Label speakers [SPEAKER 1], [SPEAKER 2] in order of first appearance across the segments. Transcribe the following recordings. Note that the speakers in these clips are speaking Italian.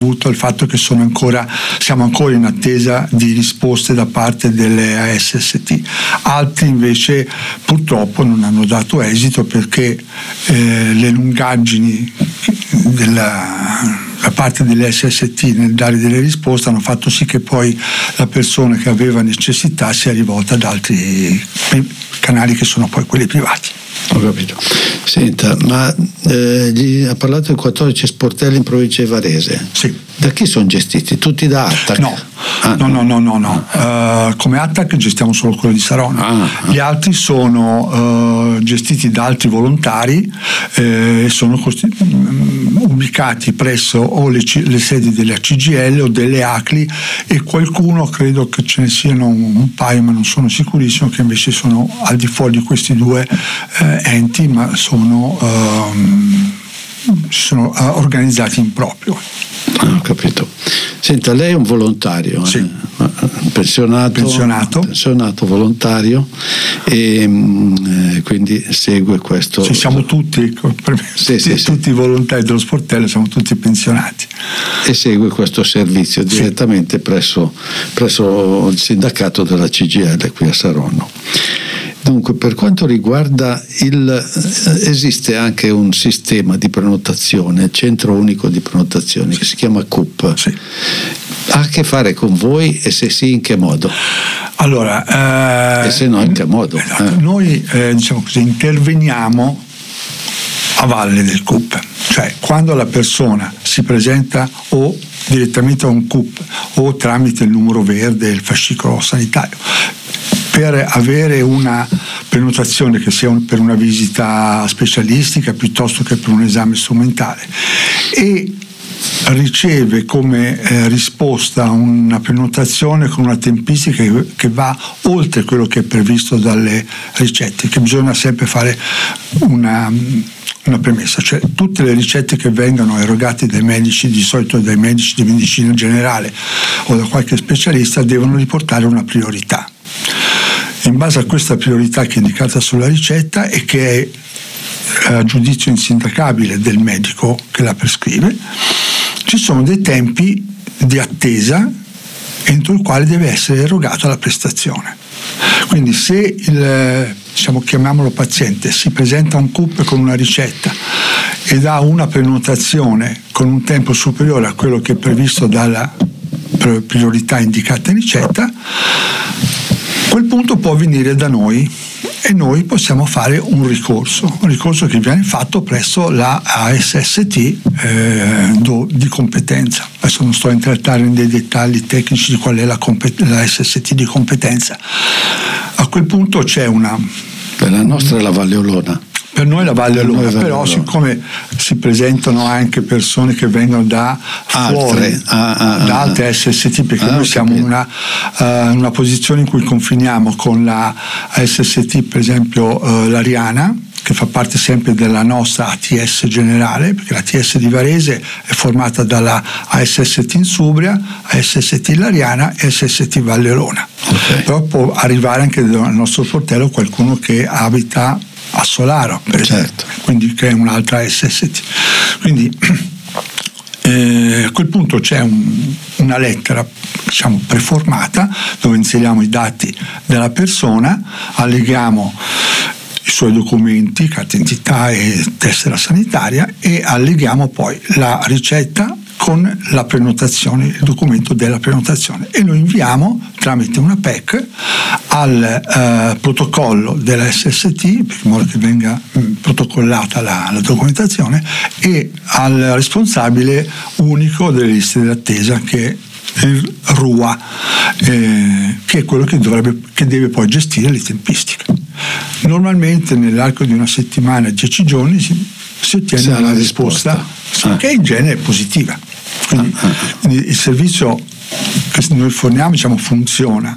[SPEAKER 1] dovuto al fatto che siamo ancora in attesa di risposte da parte delle ASST. Altri invece purtroppo non hanno dato esito perché le lungaggini da parte delle SST nel dare delle risposte hanno fatto sì che poi la persona che aveva necessità sia rivolta ad altri canali che sono poi quelli privati.
[SPEAKER 2] Ho capito. Senta, ma ha parlato di 14 sportelli in provincia di Varese.
[SPEAKER 1] Sì.
[SPEAKER 2] Da chi sono gestiti? Tutti da Attac?
[SPEAKER 1] No. Come Attac gestiamo solo quello di Saronno. Gli altri sono gestiti da altri volontari e sono ubicati presso o le sedi delle CGIL o delle ACLI, e qualcuno, credo che ce ne siano un paio ma non sono sicurissimo, che invece sono al di fuori di questi due enti, ma sono organizzati in proprio.
[SPEAKER 2] Ho capito. Senta, lei è un volontario,
[SPEAKER 1] sì.
[SPEAKER 2] Pensionato volontario, e quindi segue questo.
[SPEAKER 1] Sì, siamo tutti, tutti i volontari dello sportello, siamo tutti pensionati.
[SPEAKER 2] E segue questo servizio direttamente presso il sindacato della CGIL qui a Saronno. Dunque, per quanto riguarda esiste anche un sistema di prenotazione, centro unico di prenotazione, che si chiama CUP.
[SPEAKER 1] Sì.
[SPEAKER 2] Ha a che fare con voi, e se sì, in che modo?
[SPEAKER 1] Allora,
[SPEAKER 2] e se no, in che modo?
[SPEAKER 1] Noi diciamo così, interveniamo a valle del CUP, cioè quando la persona si presenta o direttamente a un CUP o tramite il numero verde, il fascicolo sanitario, per avere una prenotazione che sia per una visita specialistica piuttosto che per un esame strumentale, e riceve come risposta una prenotazione con una tempistica che va oltre quello che è previsto dalle ricette, che bisogna sempre fare una premessa, cioè tutte le ricette che vengono erogate dai medici, di solito dai medici di medicina generale o da qualche specialista, devono riportare una priorità. In base a questa priorità che è indicata sulla ricetta e che è a giudizio insindacabile del medico che la prescrive, ci sono dei tempi di attesa entro il quale deve essere erogata la prestazione. Quindi se chiamiamolo paziente, si presenta a un CUP con una ricetta ed ha una prenotazione con un tempo superiore a quello che è previsto dalla priorità indicata in ricetta, a quel punto può venire da noi e noi possiamo fare un ricorso che viene fatto presso la ASST di competenza. Adesso non sto a entrare nei dettagli tecnici di qual è la ASST di competenza. A quel punto c'è una...
[SPEAKER 2] Per la nostra è la Valle Olona.
[SPEAKER 1] Per noi la Valle Olona, però siccome si presentano anche persone che vengono da fuori, da altre SST, perché noi siamo in una posizione in cui confiniamo con la SST, per esempio l'Ariana, che fa parte sempre della nostra ATS generale, perché l'ATS di Varese è formata dalla ASST in Subria, ASST Lariana e ASST Valle Olona. Okay. Però può arrivare anche nel nostro sportello qualcuno che abita a Solaro, per esempio, quindi che è un'altra SST. Quindi a quel punto c'è una lettera preformata dove inseriamo i dati della persona, alleghiamo i suoi documenti, carta d'identità e tessera sanitaria, e alleghiamo poi la ricetta con la prenotazione, il documento della prenotazione, e lo inviamo tramite una PEC al protocollo della SST, in modo che venga protocollata la documentazione, e al responsabile unico delle liste d'attesa, che è il RUA, che è quello che deve poi gestire le tempistiche. Normalmente nell'arco di una settimana, 10 giorni, si ottiene una risposta che in genere è positiva. Quindi il servizio che noi forniamo funziona.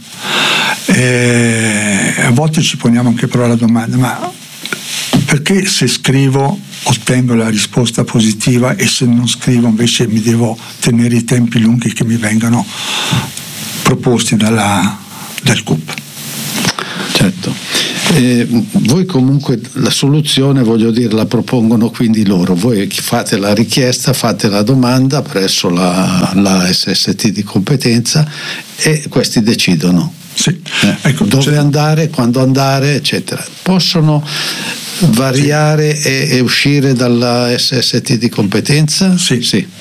[SPEAKER 1] A volte ci poniamo anche però la domanda: ma perché se scrivo ottengo la risposta positiva e se non scrivo invece mi devo tenere i tempi lunghi che mi vengono proposti dal CUP?
[SPEAKER 2] Certo. Voi comunque la soluzione, voglio dire, la propongono quindi loro, voi fate la richiesta, fate la domanda presso la SST di competenza e questi decidono.
[SPEAKER 1] Sì.
[SPEAKER 2] Ecco, dove andare, quando andare, eccetera. Possono variare e uscire dalla SST di competenza?
[SPEAKER 1] Sì.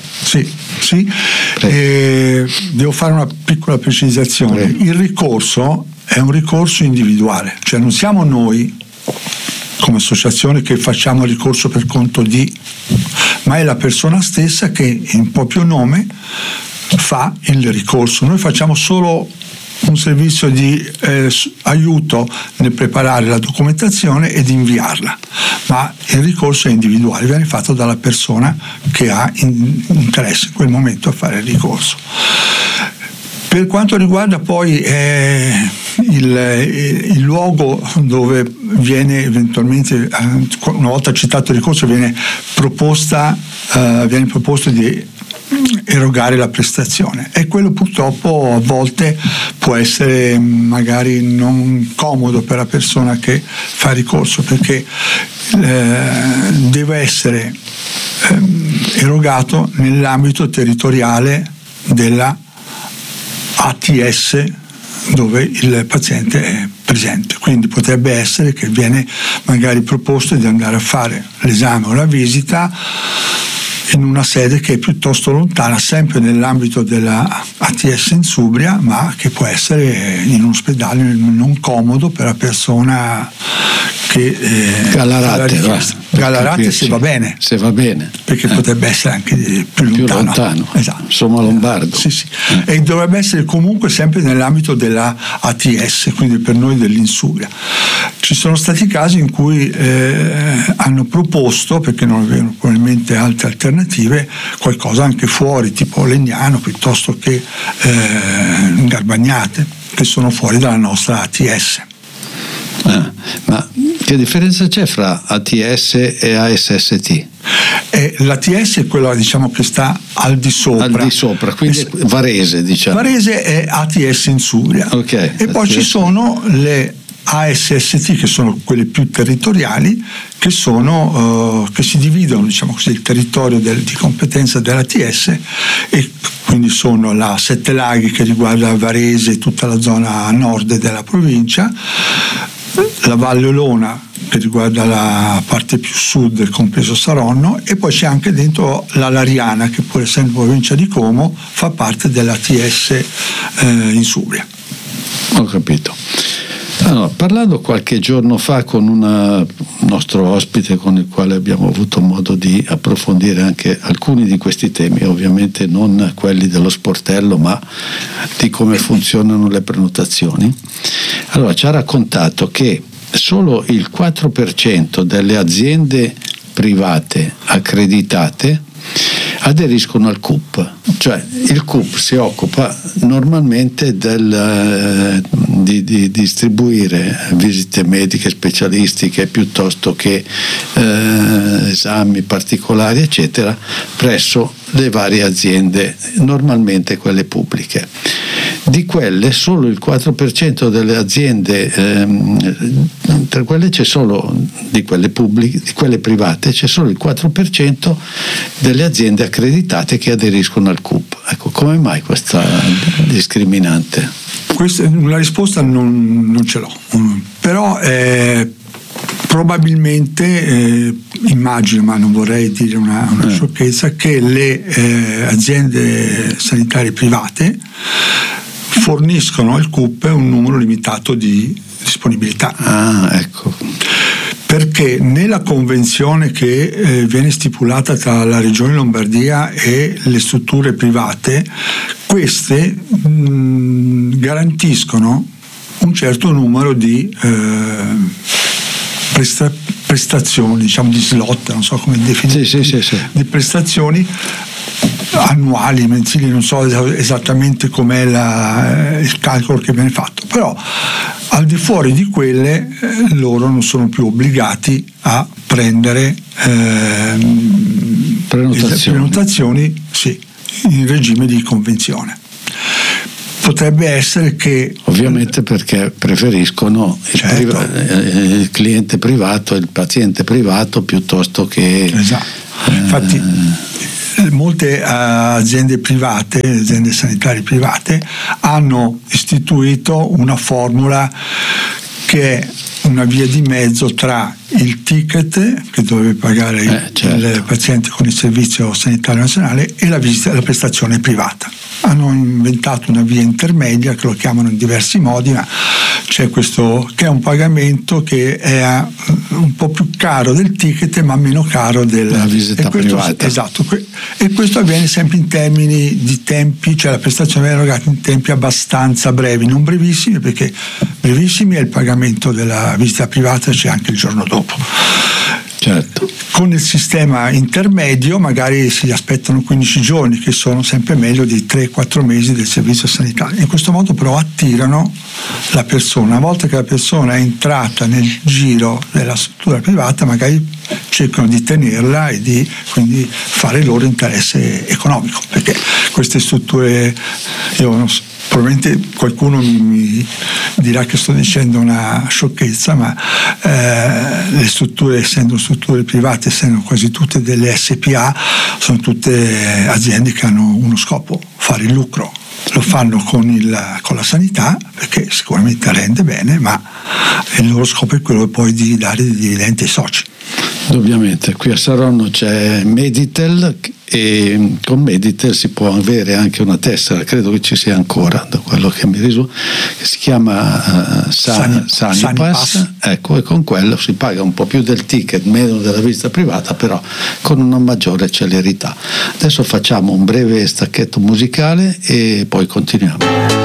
[SPEAKER 1] Devo fare una piccola precisazione.
[SPEAKER 2] Prego.
[SPEAKER 1] Il ricorso è un ricorso individuale, cioè non siamo noi come associazione che facciamo ricorso per conto di, ma è la persona stessa che in proprio nome fa il ricorso. Noi facciamo solo un servizio di aiuto nel preparare la documentazione ed inviarla, ma il ricorso è individuale, viene fatto dalla persona che ha interesse in quel momento a fare il ricorso. Per quanto riguarda poi il luogo dove viene eventualmente, una volta accettato il ricorso, viene proposto di erogare la prestazione, e quello purtroppo a volte può essere magari non comodo per la persona che fa ricorso, perché deve essere erogato nell'ambito territoriale della ATS dove il paziente è presente, quindi potrebbe essere che viene magari proposto di andare a fare l'esame o la visita in una sede che è piuttosto lontana, sempre nell'ambito della ATS in Subria, ma che può essere in un ospedale non comodo per la persona che Gallarate se va bene, perché potrebbe essere anche più lontano. Esatto.
[SPEAKER 2] Insomma, lombardo.
[SPEAKER 1] Sì. E dovrebbe essere comunque sempre nell'ambito della ATS, quindi per noi dell'Insubria. Ci sono stati casi in cui hanno proposto, perché non avevano probabilmente altre alternative, qualcosa anche fuori, tipo Legnano piuttosto che Garbagnate, che sono fuori dalla nostra ATS.
[SPEAKER 2] Ma che differenza c'è fra ATS e ASST?
[SPEAKER 1] L'ATS è quella, diciamo, che sta al di sopra,
[SPEAKER 2] quindi Varese, diciamo.
[SPEAKER 1] Varese è ATS in Subria.
[SPEAKER 2] Okay.
[SPEAKER 1] E poi ci sono le ASST, che sono quelle più territoriali, che si dividono, diciamo così, il territorio di competenza dell'ATS, e quindi sono la Sette Laghi, che riguarda Varese e tutta la zona nord della provincia, la Valle Olona, che riguarda la parte più sud, compreso Saronno, e poi c'è anche dentro la Lariana, che pur essendo provincia di Como fa parte dell'ATS in Subria.
[SPEAKER 2] Ho capito. Allora, parlando qualche giorno fa con un nostro ospite con il quale abbiamo avuto modo di approfondire anche alcuni di questi temi, ovviamente non quelli dello sportello, ma di come funzionano le prenotazioni, allora ci ha raccontato che solo il 4% delle aziende private accreditate aderiscono al CUP, cioè il CUP si occupa normalmente di distribuire visite mediche specialistiche piuttosto che esami particolari eccetera presso le varie aziende, normalmente quelle pubbliche. Di quelle solo il 4% delle aziende, tra quelle c'è solo di quelle pubbliche, di quelle private c'è solo il 4% delle aziende accreditate che aderiscono al CUP. Ecco, come mai questa discriminante?
[SPEAKER 1] Una risposta non ce l'ho, però probabilmente immagino, ma non vorrei dire una sciocchezza, che le aziende sanitarie private forniscono al CUP un numero limitato di disponibilità.
[SPEAKER 2] Ecco.
[SPEAKER 1] Perché nella convenzione che viene stipulata tra la Regione Lombardia e le strutture private, queste garantiscono un certo numero di prestazioni, diciamo di slot, non so come definire,
[SPEAKER 2] sì.
[SPEAKER 1] di prestazioni annuali, mensili, non so esattamente com'è il calcolo che viene fatto, però al di fuori di quelle loro non sono più obbligati a prendere prenotazioni, sì, in regime di convenzione. potrebbe essere che...
[SPEAKER 2] Ovviamente perché preferiscono il cliente privato, il paziente privato piuttosto che...
[SPEAKER 1] Esatto. Infatti molte aziende private, aziende sanitarie private, hanno istituito una formula che è una via di mezzo tra il ticket che dovrebbe pagare il paziente con il Servizio Sanitario Nazionale e la prestazione privata. Hanno inventato una via intermedia che lo chiamano in diversi modi, ma c'è questo che è un pagamento che è un po' più caro del ticket ma meno caro della
[SPEAKER 2] visita privata.
[SPEAKER 1] Esatto, e questo avviene sempre in termini di tempi, cioè la prestazione è erogata in tempi abbastanza brevi, non brevissimi, perché brevissimi è il pagamento della visita privata, c'è anche il giorno dopo.
[SPEAKER 2] Certo.
[SPEAKER 1] Con il sistema intermedio magari si aspettano 15 giorni, che sono sempre meglio di 3-4 mesi del servizio sanitario. In questo modo però attirano la persona. Una volta che la persona è entrata nel giro della struttura privata, magari cercano di tenerla e di quindi fare il loro interesse economico, perché queste strutture, io non so, probabilmente qualcuno mi dirà che sto dicendo una sciocchezza, ma le strutture, essendo strutture private, essendo quasi tutte delle SPA, sono tutte aziende che hanno uno scopo: fare il lucro. Lo fanno con la sanità, perché sicuramente rende bene, ma il loro scopo è quello poi di dare dei dividendi ai soci.
[SPEAKER 2] Ovviamente qui a Saronno c'è Meditel, e con Meditel si può avere anche una tessera, credo che ci sia ancora, da quello che mi risulta, che si chiama Sanipass. Ecco, e con quello si paga un po' più del ticket, meno della visita privata, però con una maggiore celerità. Adesso facciamo un breve stacchetto musicale e poi continuiamo.